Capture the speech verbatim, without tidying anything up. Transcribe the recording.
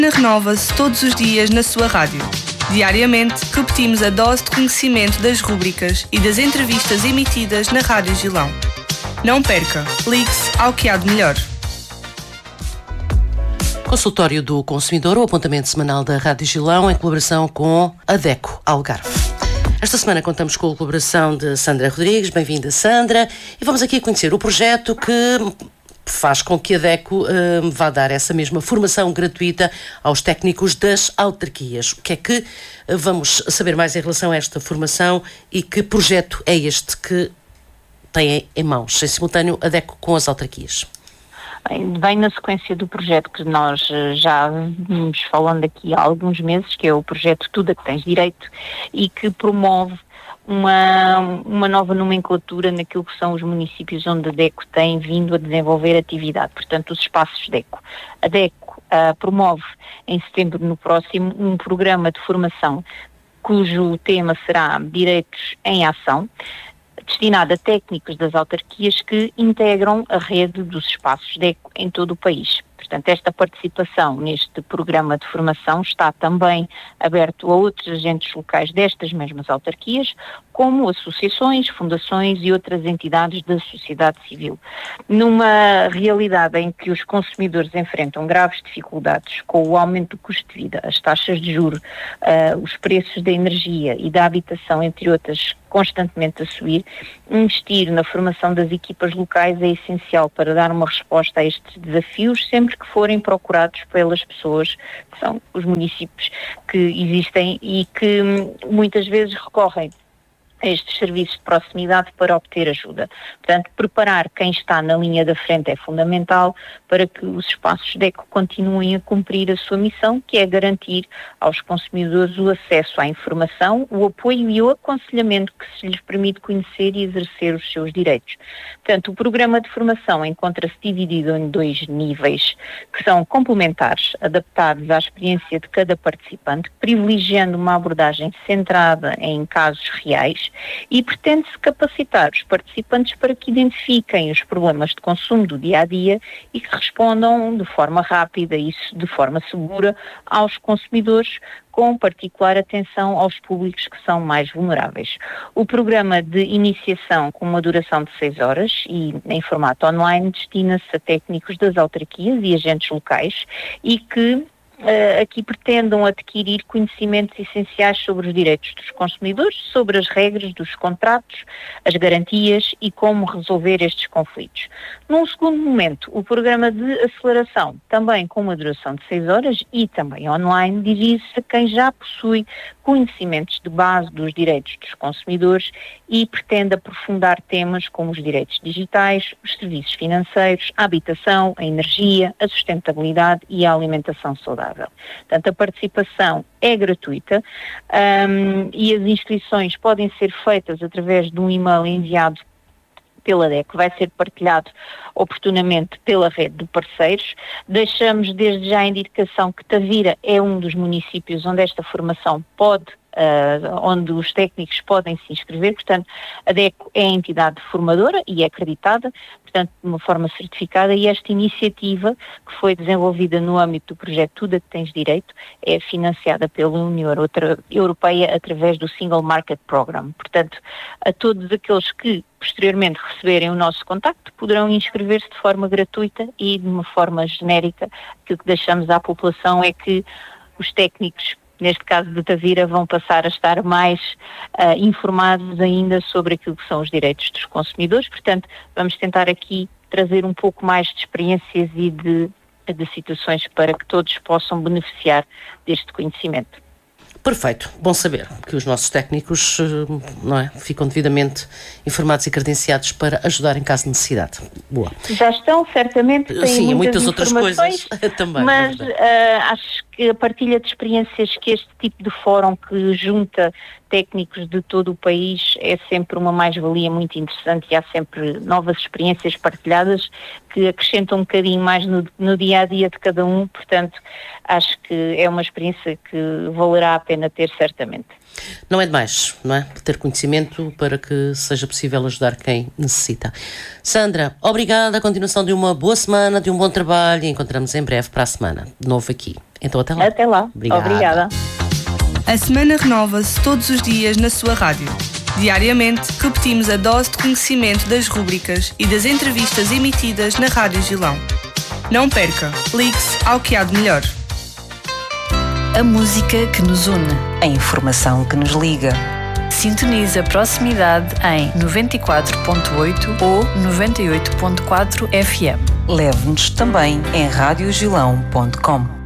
Renova-se todos os dias na sua rádio. Diariamente, repetimos a dose de conhecimento das rúbricas e das entrevistas emitidas na Rádio Gilão. Não perca, ligue-se ao que há de melhor. Consultório do Consumidor, o apontamento semanal da Rádio Gilão, em colaboração com a DECO Algarve. Esta semana contamos com a colaboração de Sandra Rodrigues. Bem-vinda, Sandra. E vamos aqui conhecer o projeto que faz com que a DECO uh, vá dar essa mesma formação gratuita aos técnicos das autarquias. O que é que uh, vamos saber mais em relação a esta formação e que projeto é este que tem em mãos, em simultâneo, a DECO com as autarquias? Vem na sequência do projeto que nós já vimos falando aqui há alguns meses, que é o projeto Tudo a que Tens Direito, e que promove uma, uma nova nomenclatura naquilo que são os municípios onde a DECO tem vindo a desenvolver atividade, portanto os espaços DECO. A DECO uh, promove em setembro no próximo um programa de formação cujo tema será Direitos em Ação, destinado a técnicos das autarquias que integram a rede dos espaços DECO em todo o país. Portanto, esta participação neste programa de formação está também aberto a outros agentes locais destas mesmas autarquias, como associações, fundações e outras entidades da sociedade civil. Numa realidade em que os consumidores enfrentam graves dificuldades com o aumento do custo de vida, as taxas de juros, uh, os preços da energia e da habitação, entre outras, constantemente a subir, investir na formação das equipas locais é essencial para dar uma resposta a estes desafios sempre que forem procurados pelas pessoas, que são os municípios que existem e que muitas vezes recorrem a estes serviços de proximidade para obter ajuda. Portanto, preparar quem está na linha da frente é fundamental para que os espaços DECO continuem a cumprir a sua missão, que é garantir aos consumidores o acesso à informação, o apoio e o aconselhamento que se lhes permite conhecer e exercer os seus direitos. Portanto, o programa de formação encontra-se dividido em dois níveis, que são complementares, adaptados à experiência de cada participante, privilegiando uma abordagem centrada em casos reais, e pretende-se capacitar os participantes para que identifiquem os problemas de consumo do dia-a-dia e que respondam de forma rápida e de forma segura aos consumidores, com particular atenção aos públicos que são mais vulneráveis. O programa de iniciação, com uma duração de seis horas e em formato online, destina-se a técnicos das autarquias e agentes locais e que Uh, aqui pretendam adquirir conhecimentos essenciais sobre os direitos dos consumidores, sobre as regras dos contratos, as garantias e como resolver estes conflitos. Num segundo momento, o programa de aceleração, também com uma duração de seis horas e também online, dirige-se a quem já possui conhecimentos de base dos direitos dos consumidores e pretende aprofundar temas como os direitos digitais, os serviços financeiros, a habitação, a energia, a sustentabilidade e a alimentação saudável. Portanto, a participação é gratuita um, e as inscrições podem ser feitas através de um e-mail enviado pela DECO, vai ser partilhado oportunamente pela rede de parceiros. Deixamos desde já a indicação que Tavira é um dos municípios onde esta formação pode Uh, onde os técnicos podem se inscrever. Portanto, a DECO é a entidade formadora e é acreditada, portanto, de uma forma certificada, e esta iniciativa, que foi desenvolvida no âmbito do projeto Tudo a que Tens Direito, é financiada pela União Europeia através do Single Market Program. Portanto, a todos aqueles que posteriormente receberem o nosso contacto poderão inscrever-se de forma gratuita e de uma forma genérica. Aquilo que deixamos à população é que os técnicos, neste caso de Tavira, vão passar a estar mais uh, informados ainda sobre aquilo que são os direitos dos consumidores. Portanto, vamos tentar aqui trazer um pouco mais de experiências e de, de situações para que todos possam beneficiar deste conhecimento. Perfeito, bom saber que os nossos técnicos, não é, ficam devidamente informados e credenciados para ajudar em caso de necessidade. Boa. Já estão, certamente, têm Sim, muitas, muitas outras coisas também. Mas uh, acho que a partilha de experiências que este tipo de fórum que junta técnicos de todo o país é sempre uma mais-valia muito interessante e há sempre novas experiências partilhadas que acrescentam um bocadinho mais no, no dia-a-dia de cada um. Portanto, acho que é uma experiência que valerá a pena ter, certamente. Não é demais, não é? Ter conhecimento para que seja possível ajudar quem necessita. Sandra, obrigada. A continuação de uma boa semana, de um bom trabalho e encontramos em breve para a semana. De novo aqui Então até lá. Até lá. Obrigada. Obrigada. A semana renova-se todos os dias na sua rádio. Diariamente, repetimos a dose de conhecimento das rúbricas e das entrevistas emitidas na Rádio Gilão. Não perca, ligue-se ao que há de melhor. A música que nos une. A informação que nos liga. Sintonize a proximidade em noventa e quatro ponto oito ou noventa e oito ponto quatro F M. Leve-nos também em radiogilão ponto com.